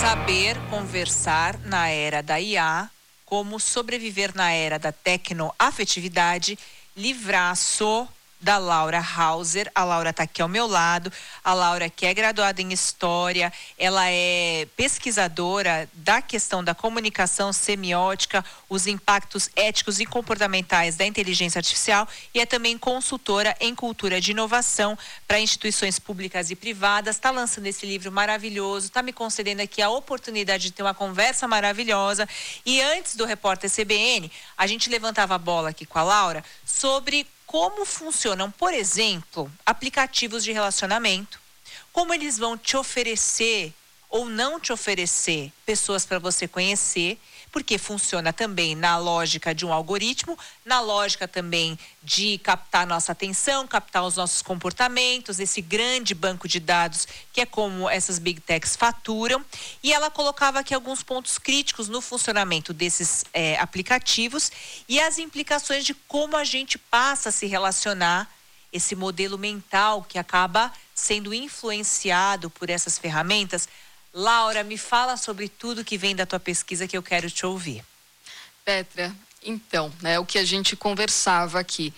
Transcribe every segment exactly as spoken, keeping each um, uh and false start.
Saber conversar na era da I A, como sobreviver na era da tecnoafetividade, livraço da Laura Hauser. A Laura está aqui ao meu lado. A Laura, que é graduada em História, ela é pesquisadora da questão da comunicação semiótica, os impactos éticos e comportamentais da inteligência artificial, e é também consultora em cultura de inovação para instituições públicas e privadas. Está lançando esse livro maravilhoso, está me concedendo aqui a oportunidade de ter uma conversa maravilhosa. E antes do Repórter C B N, a gente levantava a bola aqui com a Laura sobre como funcionam, por exemplo, aplicativos de relacionamento, como eles vão te oferecer ou não te oferecer pessoas para você conhecer, porque funciona também na lógica de um algoritmo, na lógica também de captar nossa atenção, captar os nossos comportamentos, esse grande banco de dados que é como essas big techs faturam. E ela colocava aqui alguns pontos críticos no funcionamento desses é, aplicativos e as implicações de como a gente passa a se relacionar, esse modelo mental que acaba sendo influenciado por essas ferramentas. Laura, me fala sobre tudo que vem da tua pesquisa, que eu quero te ouvir. Petra, então, né, o que a gente conversava aqui.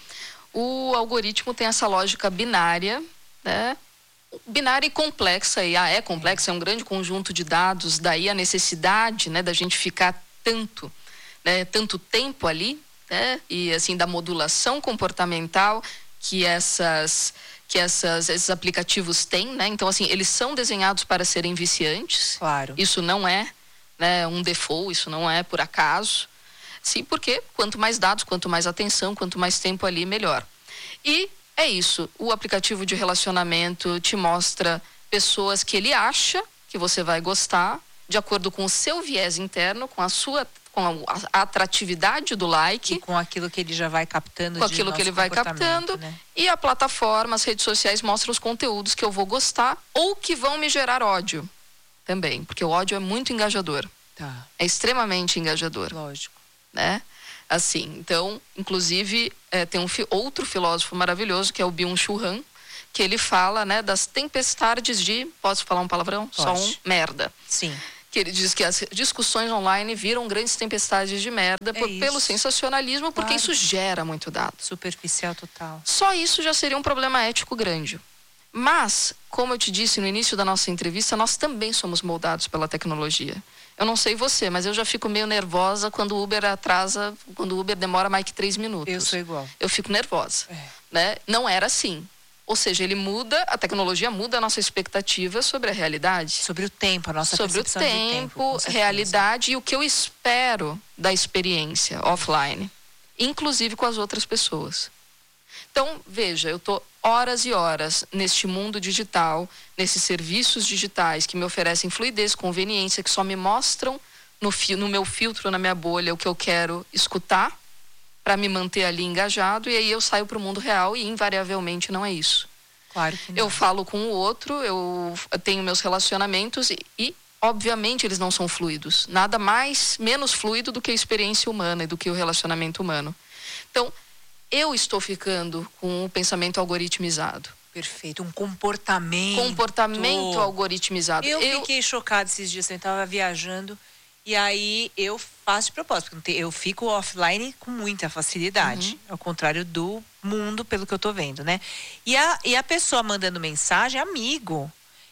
O algoritmo tem essa lógica binária, né? Binária e complexa, e ah, é complexa, é um grande conjunto de dados, daí a necessidade, né, da gente ficar tanto, né, tanto tempo ali, né, e assim, da modulação comportamental que essas... que essas, esses aplicativos têm, né? Então, assim, eles são desenhados para serem viciantes. Claro. Isso não é, né, um default, isso não é por acaso. Sim, porque quanto mais dados, quanto mais atenção, quanto mais tempo ali, melhor. E é isso. O aplicativo de relacionamento te mostra pessoas que ele acha que você vai gostar, de acordo com o seu viés interno, com a sua... com a atratividade do like. E com aquilo que ele já vai captando. Com aquilo que ele vai captando. Né? E a plataforma, as redes sociais mostram os conteúdos que eu vou gostar ou que vão me gerar ódio também. Porque o ódio é muito engajador. Tá. É extremamente engajador. Lógico. Né? Assim, então, inclusive, é, tem um fi- outro filósofo maravilhoso, que é o Byung-Chul Han, que ele fala, né, das tempestades de... Posso falar um palavrão? Pode. Só um merda. Sim. Que ele diz que as discussões online viram grandes tempestades de merda é por, pelo sensacionalismo, porque claro. Isso gera muito dado. Superficial total. Só isso já seria um problema ético grande. Mas, como eu te disse no início da nossa entrevista, nós também somos moldados pela tecnologia. Eu não sei você, mas eu já fico meio nervosa quando o Uber atrasa, quando o Uber demora mais que três minutos. Eu sou igual. Eu fico nervosa. É. Né? Não era assim. Ou seja, ele muda, a tecnologia muda a nossa expectativa sobre a realidade. Sobre o tempo, a nossa sobre percepção o tempo, de tempo. Com certeza. Realidade e o que eu espero da experiência offline, inclusive com as outras pessoas. Então, veja, eu estou horas e horas neste mundo digital, nesses serviços digitais que me oferecem fluidez, conveniência, que só me mostram no, fio, no meu filtro, na minha bolha, o que eu quero escutar, para me manter ali engajado, e aí eu saio para o mundo real e invariavelmente não é isso. Claro que não. Eu falo com o outro, eu tenho meus relacionamentos e, e, obviamente, eles não são fluidos. Nada mais, menos fluido do que a experiência humana e do que o relacionamento humano. Então, eu estou ficando com o pensamento algoritmizado. Perfeito, um comportamento. Comportamento algoritmizado. Eu, eu fiquei chocada esses dias, eu estava viajando. E aí eu faço de propósito, porque eu fico offline com muita facilidade, uhum. ao contrário do mundo, pelo que eu tô vendo, né? E a, e a pessoa mandando mensagem, amigo,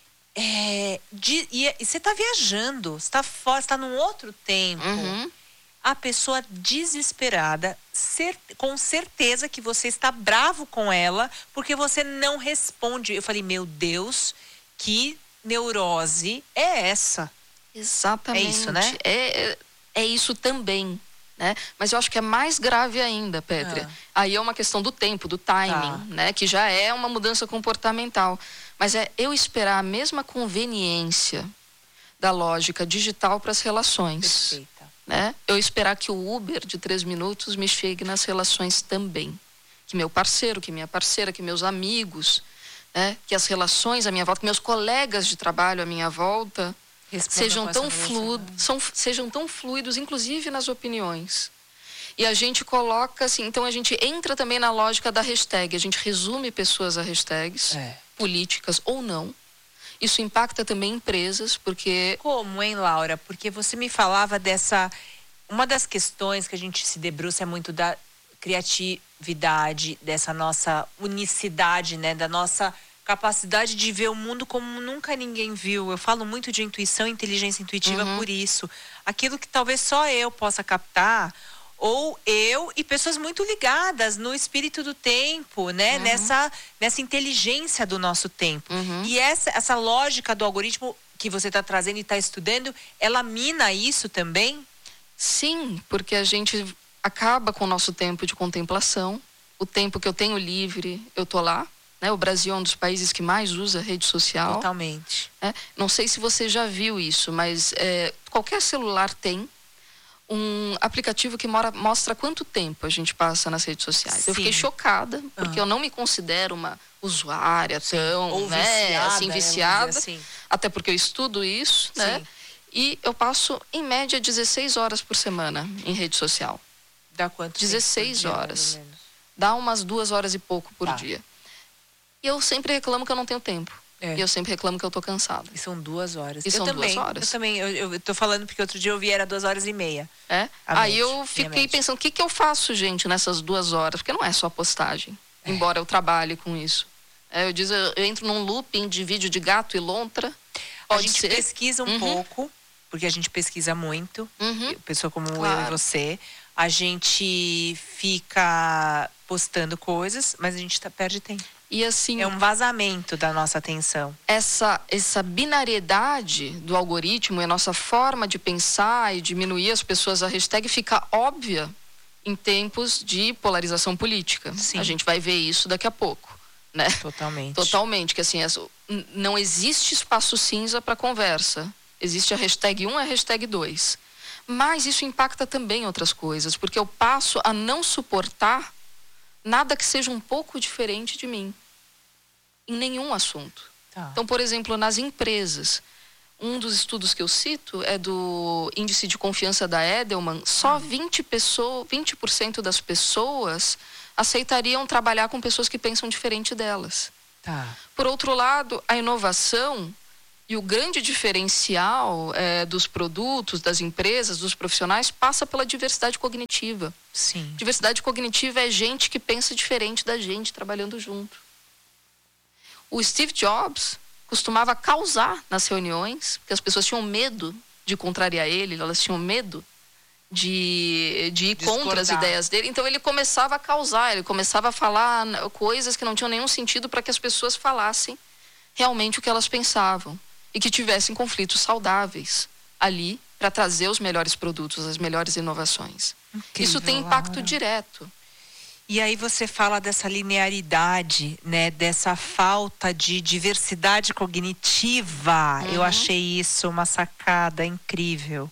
é, de, e, e você tá viajando, você tá fora, você tá num outro tempo. Uhum. A pessoa desesperada, cer- com certeza que você está bravo com ela, porque você não responde. Eu falei, meu Deus, que neurose é essa? Exatamente. É isso, né? É, é isso também, né? Mas eu acho que é mais grave ainda, Petra. Ah. Aí é uma questão do tempo, do timing, tá. né? Que já é uma mudança comportamental. Mas é eu esperar a mesma conveniência da lógica digital para as relações. Perfeita. Né? Eu esperar que o Uber de três minutos me chegue nas relações também. Que meu parceiro, que minha parceira, que meus amigos, né? Que as relações à minha volta, que meus colegas de trabalho à minha volta... Sejam tão, fluidos, são, sejam tão fluidos, inclusive nas opiniões. E a gente coloca assim, então a gente entra também na lógica da hashtag. A gente resume pessoas a hashtags, é. políticas ou não. Isso impacta também empresas, porque... Como, hein, Laura? Porque você me falava dessa... Uma das questões que a gente se debruça é muito da criatividade, dessa nossa unicidade, né? Da nossa capacidade de ver o mundo como nunca ninguém viu. Eu falo muito de intuição e inteligência intuitiva Uhum. por isso. Aquilo que talvez só eu possa captar, ou eu e pessoas muito ligadas no espírito do tempo, né? Uhum. Nessa, nessa inteligência do nosso tempo. Uhum. E essa, essa lógica do algoritmo que você está trazendo e está estudando, ela mina isso também? Sim, porque a gente acaba com o nosso tempo de contemplação. O tempo que eu tenho livre, eu tô lá. Né? O Brasil é um dos países que mais usa rede social. Totalmente. É, não sei se você já viu isso, mas é, qualquer celular tem um aplicativo que mora, mostra quanto tempo a gente passa nas redes sociais. Sim. Eu fiquei chocada, porque ah. eu não me considero uma usuária Sim. tão, Ou né, viciada, assim, né, viciada, assim. até porque eu estudo isso, né? Sim. E eu passo, em média, dezesseis horas por semana em rede social. Dá quanto dezesseis tempo por dia, horas. mais ou menos? Dá umas duas horas e pouco por tá. dia. E eu sempre reclamo que eu não tenho tempo. É. E eu sempre reclamo que eu tô cansada. E são duas horas. E eu são também, duas horas. Eu também, eu, eu tô falando porque outro dia eu vi era duas horas e meia. É? Aí eu fiquei pensando, o que, que eu faço, gente, nessas duas horas? Porque não é só postagem, é. embora eu trabalhe com isso. É, eu, diz, eu, eu entro num looping de vídeo de gato e lontra. Pode a gente ser. pesquisa um uhum. pouco, porque a gente pesquisa muito, uhum. pessoa como claro. eu e você. A gente fica postando coisas, mas a gente tá, perde tempo. E assim, é um vazamento da nossa atenção. Essa, essa binariedade do algoritmo e a nossa forma de pensar e diminuir as pessoas, a hashtag fica óbvia em tempos de polarização política. Sim. A gente vai ver isso daqui a pouco, né? Totalmente. Totalmente, que assim, não existe espaço cinza para conversa. Existe a hashtag um e a hashtag dois. Mas isso impacta também outras coisas, porque eu passo a não suportar nada que seja um pouco diferente de mim. Em nenhum assunto. Tá. Então, por exemplo, nas empresas, um dos estudos que eu cito é do índice de confiança da Edelman. Só vinte por cento das pessoas aceitariam trabalhar com pessoas que pensam diferente delas. Tá. Por outro lado, a inovação e o grande diferencial é, dos produtos, das empresas, dos profissionais, passa pela diversidade cognitiva. Sim. Diversidade cognitiva é gente que pensa diferente da gente trabalhando junto. O Steve Jobs costumava causar nas reuniões, porque as pessoas tinham medo de contrariar ele, elas tinham medo de, de ir Discordar. contra as ideias dele. Então ele começava a causar, ele começava a falar coisas que não tinham nenhum sentido para que as pessoas falassem realmente o que elas pensavam e que tivessem conflitos saudáveis ali para trazer os melhores produtos, as melhores inovações. Incrível, isso tem impacto Laura. Direto. E aí você fala dessa linearidade, né? Dessa falta de diversidade cognitiva. Uhum. Eu achei isso uma sacada incrível.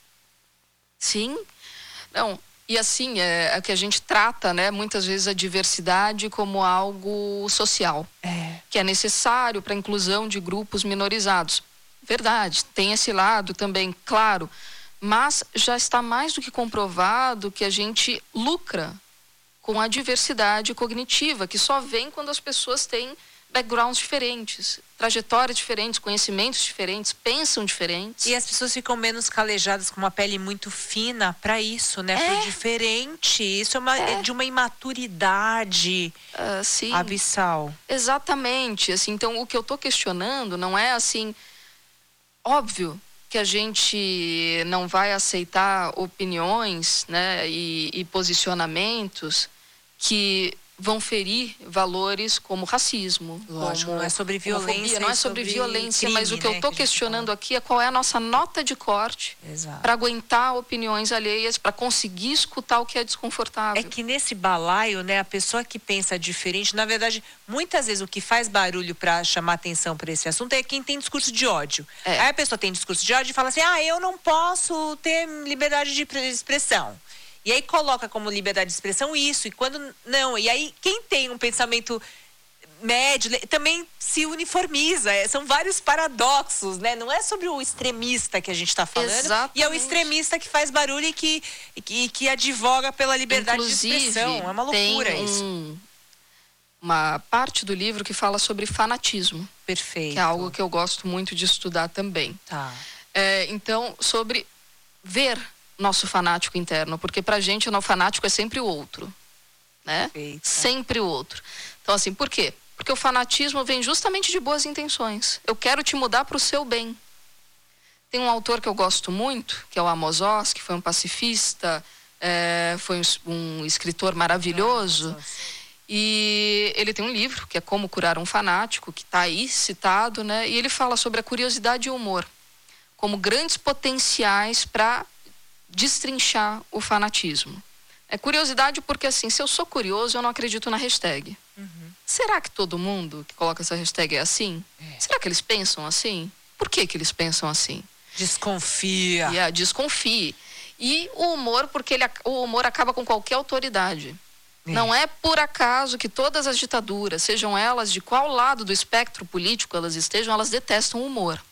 Sim. Não, e assim, é, é que a gente trata, né, muitas vezes a diversidade como algo social. É. Que é necessário para a inclusão de grupos minorizados. Verdade, tem esse lado também, claro. Mas já está mais do que comprovado que a gente lucra com a diversidade cognitiva, que só vem quando as pessoas têm backgrounds diferentes, trajetórias diferentes, conhecimentos diferentes, pensam diferentes. E as pessoas ficam menos calejadas, com uma pele muito fina para isso, né? É. Pro diferente. Isso é, uma, é. é de uma imaturidade uh, sim. abissal. Exatamente. Assim, então, o que eu estou questionando não é assim... Óbvio que a gente não vai aceitar opiniões, né, e, e posicionamentos que vão ferir valores como racismo. Lógico, como não é sobre violência. Não é sobre, sobre violência, crime, mas o que né, eu estou que questionando fala. aqui é qual é a nossa nota de corte para aguentar opiniões alheias, para conseguir escutar o que é desconfortável. É que nesse balaio, né, a pessoa que pensa diferente, na verdade, muitas vezes o que faz barulho para chamar atenção para esse assunto é quem tem discurso de ódio. É. Aí a pessoa tem discurso de ódio e fala assim, ah, eu não posso ter liberdade de expressão. E aí coloca como liberdade de expressão isso, e quando não, e aí quem tem um pensamento médio também se uniformiza, é, são vários paradoxos, né? Não é sobre o extremista que a gente está falando, exatamente. E é o extremista que faz barulho e que, e que, que advoga pela liberdade Inclusive, de expressão, é uma loucura tem isso. Um, uma parte do livro que fala sobre fanatismo. Perfeito. Que é algo que eu gosto muito de estudar também. Tá. É, então, sobre ver nosso fanático interno, porque pra gente o fanático é sempre o outro, né? Perfeito. Sempre o outro. Então, assim, por quê? Porque o fanatismo vem justamente de boas intenções. Eu quero te mudar para o seu bem. Tem um autor que eu gosto muito, que é o Amos Oz, que foi um pacifista, é, foi um, um escritor maravilhoso. E ele tem um livro, que é Como Curar um Fanático, que está aí citado, né? E ele fala sobre a curiosidade e o humor como grandes potenciais para destrinchar o fanatismo. É curiosidade porque, assim, se eu sou curioso, eu não acredito na hashtag. Uhum. Será que todo mundo que coloca essa hashtag é assim? É. Será que eles pensam assim? Por que que eles pensam assim? Desconfia. Yeah, desconfie. E o humor, porque ele, o humor acaba com qualquer autoridade. É. Não é por acaso que todas as ditaduras, sejam elas de qual lado do espectro político elas estejam, elas detestam o humor.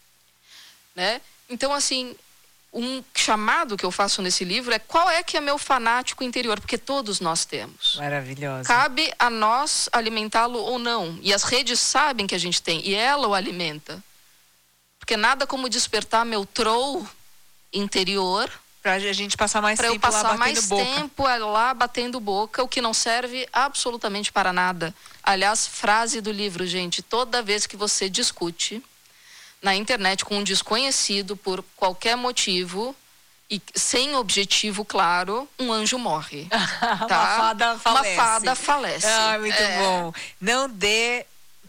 Né? Então, assim, um chamado que eu faço nesse livro é qual é que é meu fanático interior, porque todos nós temos. Maravilhoso. Cabe a nós alimentá-lo ou não. E as redes sabem que a gente tem, e ela o alimenta. Porque nada como despertar meu troll interior pra a gente passar mais pra tempo eu passar lá batendo mais boca. tempo lá batendo boca, o que não serve absolutamente para nada. Aliás, frase do livro, gente, toda vez que você discute na internet com um desconhecido por qualquer motivo e sem objetivo claro, um anjo morre. Tá? Uma fada falece. Uma fada falece. Ah, muito é. bom. Não dê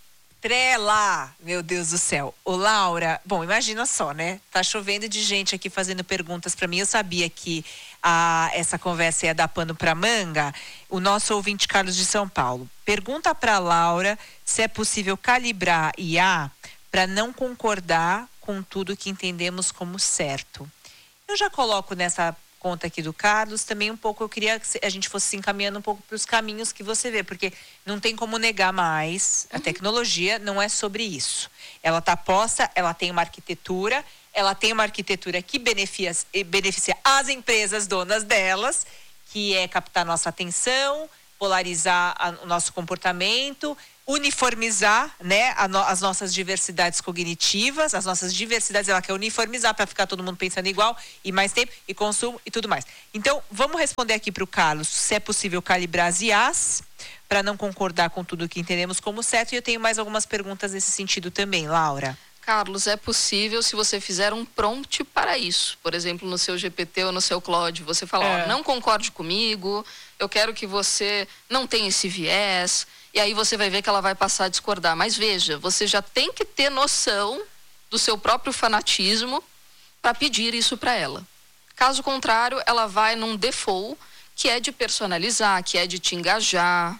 trela, meu Deus do céu. Ô, Laura, bom, imagina só, né? Tá chovendo de gente aqui fazendo perguntas para mim. Eu sabia que a, essa conversa ia dar pano pra manga. O nosso ouvinte Carlos de São Paulo pergunta para Laura se é possível calibrar I A para não concordar com tudo que entendemos como certo. Eu já coloco nessa conta aqui do Carlos também um pouco, eu queria que a gente fosse se encaminhando um pouco para os caminhos que você vê, porque não tem como negar mais, a tecnologia não é sobre isso. Ela está posta, ela tem uma arquitetura, ela tem uma arquitetura que beneficia, beneficia as empresas donas delas, que é captar nossa atenção, polarizar a, o nosso comportamento, uniformizar, né, a no, as nossas diversidades cognitivas, as nossas diversidades, ela quer uniformizar para ficar todo mundo pensando igual e mais tempo e consumo e tudo mais. Então, vamos responder aqui para o Carlos se é possível calibrar as I As para não concordar com tudo que entendemos como certo, e eu tenho mais algumas perguntas nesse sentido também, Laura. Carlos, é possível se você fizer um prompt para isso. Por exemplo, no seu G P T ou no seu Claude, você fala, é. ó, não concorde comigo, eu quero que você não tenha esse viés, e aí você vai ver que ela vai passar a discordar. Mas veja, você já tem que ter noção do seu próprio fanatismo para pedir isso para ela. Caso contrário, ela vai num default que é de personalizar, que é de te engajar,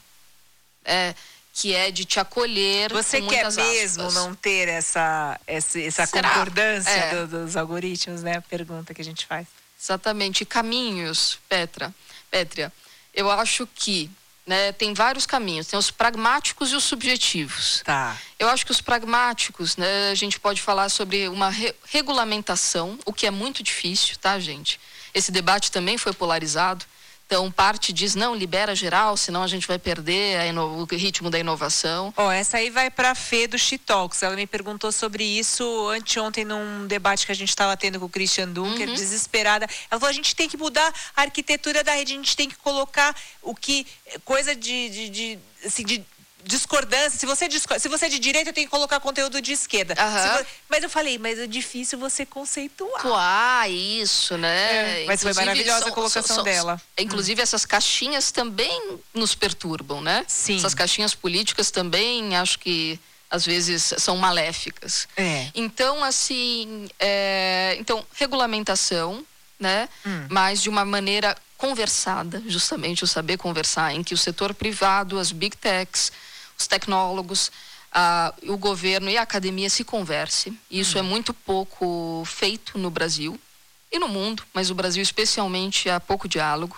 é... que é de te acolher. Você quer mesmo aspas. não ter essa, essa, essa concordância é. do, dos algoritmos, né? A pergunta que a gente faz. Exatamente. Caminhos, Petra, Pétria, eu acho que, né, tem vários caminhos. Tem os pragmáticos e os subjetivos. Tá. Eu acho que os pragmáticos, né, a gente pode falar sobre uma re- regulamentação, o que é muito difícil, tá, gente? Esse debate também foi polarizado. Então, parte diz, não, libera geral, senão a gente vai perder a ino- o ritmo da inovação. Ó, oh, essa aí vai para a Fê do She-Talks. Ela me perguntou sobre isso anteontem num debate que a gente estava tendo com o Christian Dunker, uhum. desesperada. Ela falou, a gente tem que mudar a arquitetura da rede, a gente tem que colocar o que, coisa de, de, de, assim, de discordância. Se você, se você é de direita, eu tenho que colocar conteúdo de esquerda. Uhum. Você, mas eu falei, mas é difícil você conceituar. Ah, isso, né? É, mas foi maravilhosa são, a colocação são, dela. Inclusive, hum. essas caixinhas também nos perturbam, né? Sim. Essas caixinhas políticas também, acho que às vezes são maléficas. É. Então, assim, é, então, regulamentação, né? Hum. Mas de uma maneira conversada, justamente o saber conversar, em que o setor privado, as big techs, os tecnólogos, ah, o governo e a academia se conversem. Isso hum. é muito pouco feito no Brasil e no mundo, mas o Brasil especialmente há pouco diálogo.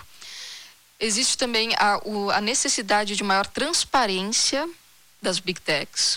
Existe também a, o, a necessidade de maior transparência das big techs,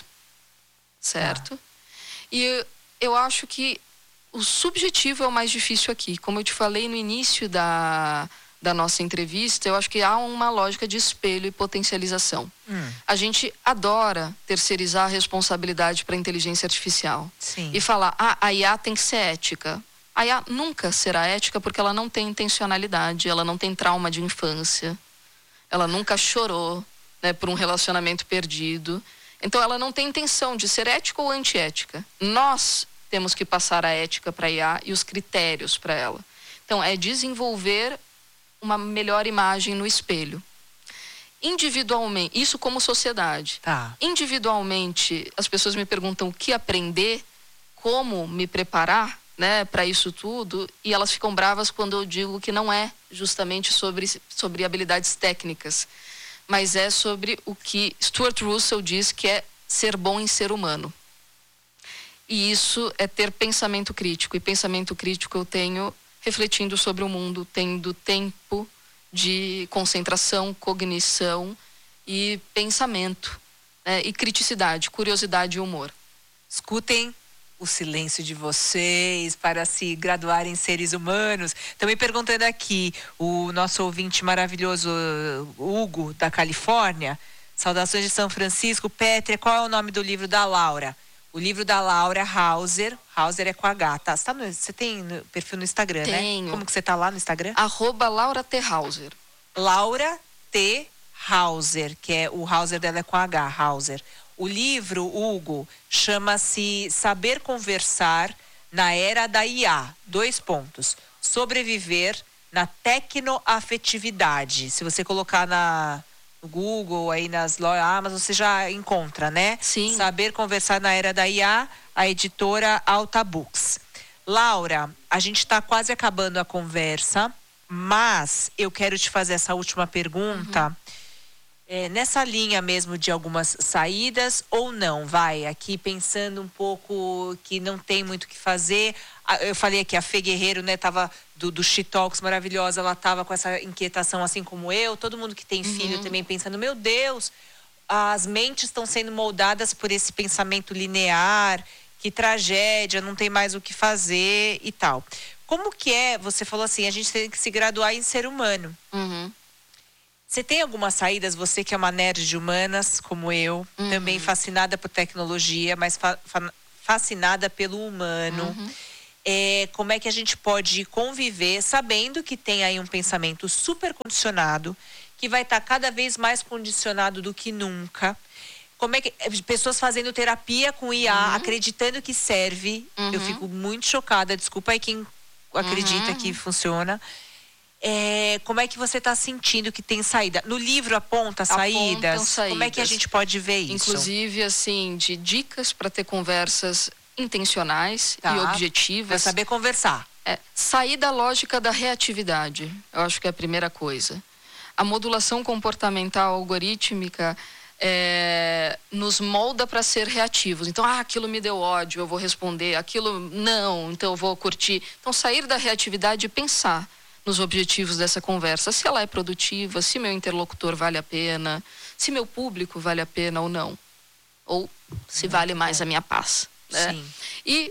certo? Ah. E eu acho que o subjetivo é o mais difícil aqui. Como eu te falei no início da, da nossa entrevista, eu acho que há uma lógica de espelho e potencialização. Hum. A gente adora terceirizar a responsabilidade para a inteligência artificial. Sim. E falar, ah, a I A tem que ser ética. A I A nunca será ética porque ela não tem intencionalidade, ela não tem trauma de infância, ela nunca chorou, né, por um relacionamento perdido. Então ela não tem intenção de ser ética ou antiética. Nós temos que passar a ética para a I A e os critérios para ela. Então é desenvolver uma melhor imagem no espelho. Individualmente, isso como sociedade. Tá. Individualmente, as pessoas me perguntam o que aprender, como me preparar, né, para isso tudo, e elas ficam bravas quando eu digo que não é justamente sobre, sobre habilidades técnicas, mas é sobre o que Stuart Russell diz que é ser bom em ser humano. E isso é ter pensamento crítico, e pensamento crítico eu tenho refletindo sobre o mundo, tendo tempo de concentração, cognição e pensamento, né? E criticidade, curiosidade e humor. Escutem o silêncio de vocês para se graduarem em seres humanos. Estão me perguntando aqui, o nosso ouvinte maravilhoso, Hugo, da Califórnia. Saudações de São Francisco. Pétria, qual é o nome do livro da Laura? O livro da Laura Hauser. Hauser é com H, tá? Você, tá no, você tem no perfil no Instagram, Tenho. né? Como que você tá lá no Instagram? Arroba Laura T. Hauser. Laura T. Hauser, que é o Hauser dela é com H, Hauser. O livro, Hugo, chama-se Saber Conversar na Era da I A. Dois pontos. Sobreviver na tecnoafetividade. Se você colocar na... no Google, aí nas lojas Amazon, você já encontra, né? Sim. Saber Conversar na Era da I A, a editora Alta Books. Laura, a gente está quase acabando a conversa, mas eu quero te fazer essa última pergunta. Uhum. É, nessa linha mesmo de algumas saídas ou não, vai, aqui pensando um pouco que não tem muito o que fazer. Eu falei aqui, a Fê Guerreiro, né, tava do, do She Talks maravilhosa, ela tava com essa inquietação assim como eu, todo mundo que tem filho uhum. também pensando, meu Deus, as mentes estão sendo moldadas por esse pensamento linear, que tragédia, não tem mais o que fazer e tal. Como que é, você falou assim, a gente tem que se graduar em ser humano. Uhum. Você tem algumas saídas, você que é uma nerd de humanas, como eu, uhum. também fascinada por tecnologia, mas fa- fa- fascinada pelo humano. Uhum. É, como é que a gente pode conviver sabendo que tem aí um pensamento super condicionado, que vai estar cada vez mais condicionado do que nunca. Como é que pessoas fazendo terapia com I A, uhum. acreditando que serve. Uhum. Eu fico muito chocada, desculpa aí quem acredita uhum. que funciona. É, como é que você está sentindo que tem saída? No livro aponta saídas? saídas. Como é que a gente pode ver isso? Inclusive, assim, de dicas para ter conversas intencionais tá. e objetivas. Para saber conversar. É, sair da lógica da reatividade, eu acho que é a primeira coisa. A modulação comportamental algorítmica é, nos molda para ser reativos. Então, ah, aquilo me deu ódio, eu vou responder. Aquilo, não, então eu vou curtir. Então, sair da reatividade e pensar nos objetivos dessa conversa, se ela é produtiva, se meu interlocutor vale a pena, se meu público vale a pena ou não, ou se Muito vale mais bom. A minha paz, né? Sim. E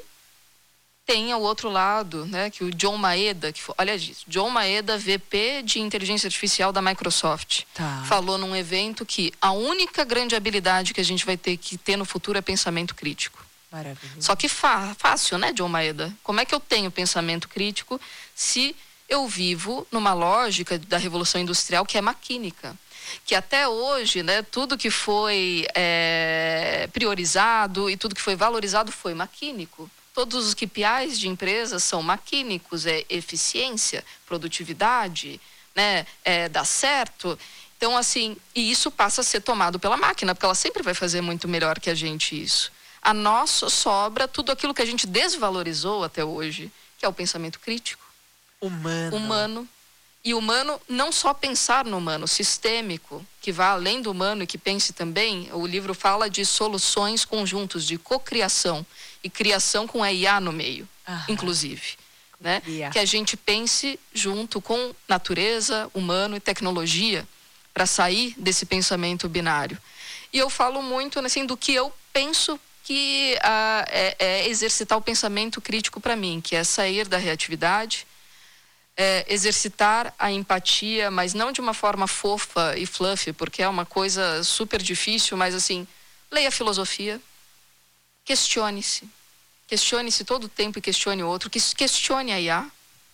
tem o outro lado, né, que o John Maeda, que foi, olha isso, John Maeda, V P de inteligência artificial da Microsoft, tá. falou num evento que a única grande habilidade que a gente vai ter que ter no futuro é pensamento crítico. Maravilhoso. Só que fa- fácil, né, John Maeda? Como é que eu tenho pensamento crítico se eu vivo numa lógica da Revolução Industrial que é maquínica? Que até hoje, né, tudo que foi é, priorizado e tudo que foi valorizado foi maquínico. Todos os K P Is de empresas são maquínicos, é eficiência, produtividade, né, é, dá certo. Então, assim, e isso passa a ser tomado pela máquina, porque ela sempre vai fazer muito melhor que a gente isso. A nós sobra tudo aquilo que a gente desvalorizou até hoje, que é o pensamento crítico. Humano. Humano. E humano, não só pensar no humano, sistêmico, que vá além do humano e que pense também. O livro fala de soluções conjuntos, de cocriação e criação com a I A no meio, Aham. inclusive. Né? Yeah. Que a gente pense junto com natureza, humano e tecnologia para sair desse pensamento binário. E eu falo muito assim, do que eu penso que ah, é, é exercitar o pensamento crítico para mim, que é sair da reatividade, é, exercitar a empatia, mas não de uma forma fofa e fluffy, porque é uma coisa super difícil, mas assim, leia filosofia, questione-se, questione-se todo o tempo e questione o outro, questione a I A,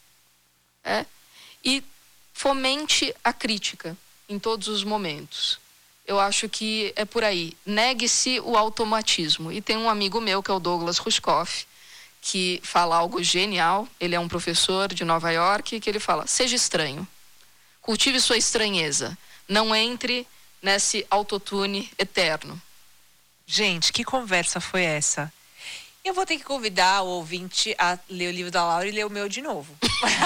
é, e fomente a crítica em todos os momentos. Eu acho que é por aí. Negue-se o automatismo. E tem um amigo meu, que é o Douglas Rushkoff, que fala algo genial. Ele é um professor de Nova York, que ele fala: seja estranho. Cultive sua estranheza. Não entre nesse autotune eterno. Gente, que conversa foi essa? Eu vou ter que convidar o ouvinte a ler o livro da Laura e ler o meu de novo.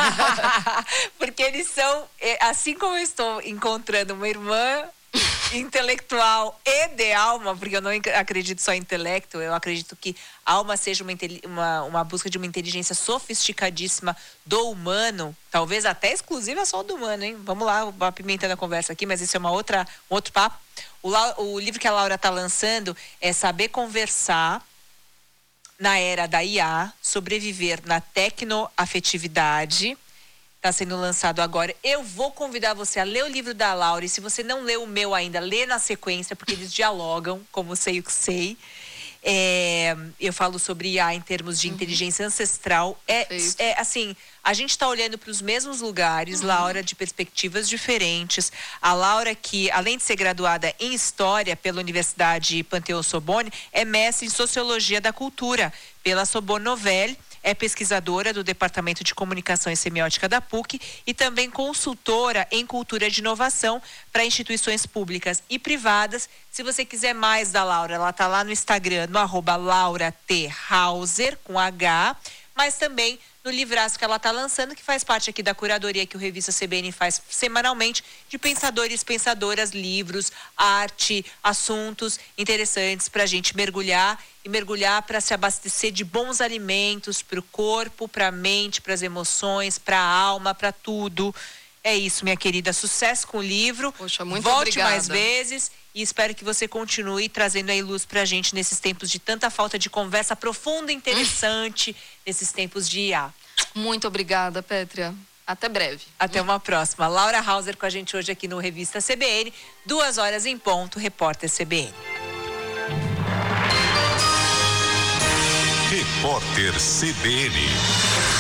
Porque eles são, assim como eu estou encontrando uma irmã intelectual e de alma, porque eu não acredito só em intelecto, eu acredito que alma seja uma, uma, uma busca de uma inteligência sofisticadíssima do humano, talvez até exclusiva só do humano, hein? Vamos lá, apimentando a conversa aqui, mas isso é uma outra, um outro papo. O, o livro que a Laura está lançando é Saber Conversar na Era da I A, Sobreviver na Tecnoafetividade. Está sendo lançado agora. Eu vou convidar você a ler o livro da Laura, e se você não leu o meu ainda, lê na sequência, porque eles dialogam, como sei o que sei. É, eu falo sobre I A em termos de uhum. inteligência ancestral. É, é assim, a gente está olhando para os mesmos lugares, uhum. Laura, de perspectivas diferentes. A Laura, que além de ser graduada em História pela Universidade Panteão Sorbonne, é mestre em Sociologia da Cultura pela Sorbonne Nouvelle. É pesquisadora do Departamento de Comunicação e Semiótica da P U C e também consultora em cultura de inovação para instituições públicas e privadas. Se você quiser mais da Laura, ela está lá no Instagram, no arroba Laura T. Hauser, com H, mas também no livraço que ela está lançando, que faz parte aqui da curadoria que o Revista C B N faz semanalmente, de pensadores, pensadoras, livros, arte, assuntos interessantes para a gente mergulhar e mergulhar para se abastecer de bons alimentos para o corpo, para a mente, para as emoções, para a alma, para tudo. É isso, minha querida. Sucesso com o livro. Poxa, muito Volte obrigada. mais vezes e espero que você continue trazendo aí luz pra gente nesses tempos de tanta falta de conversa profunda e interessante, nesses tempos de I A. Muito obrigada, Pétria. Até breve. Até uma próxima. Laura Hauser com a gente hoje aqui no Revista C B N. Duas horas em ponto, repórter C B N. Repórter C B N.